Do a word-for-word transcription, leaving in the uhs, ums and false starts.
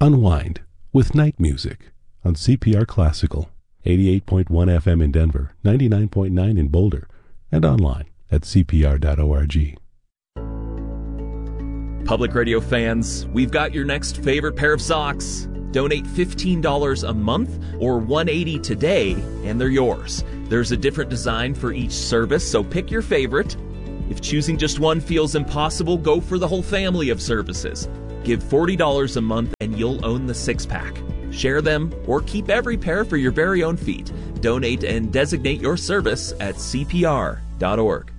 Unwind with night music on C P R Classical, eighty-eight point one F M in Denver, ninety-nine point nine in Boulder, and online at c p r dot org. Public Radio fans, we've got your next favorite pair of socks. Donate fifteen dollars a month or one hundred eighty dollars today, and they're yours. There's a different design for each service, so pick your favorite. If choosing just one feels impossible, go for the whole family of services. Give forty dollars a month and you'll own the six-pack. Share them or keep every pair for your very own feet. Donate and designate your service at c p r dot org.